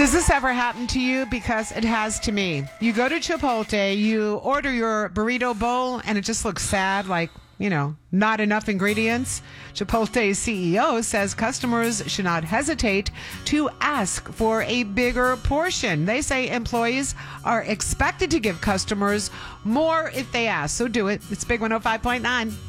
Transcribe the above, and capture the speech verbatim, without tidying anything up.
Does this ever happen to you? Because it has to me. You go to Chipotle, you order your burrito bowl, and it just looks sad, like, you know, not enough ingredients. Chipotle's C E O says customers should not hesitate to ask for a bigger portion. They say employees are expected to give customers more if they ask. So do it. It's Big one oh five point nine.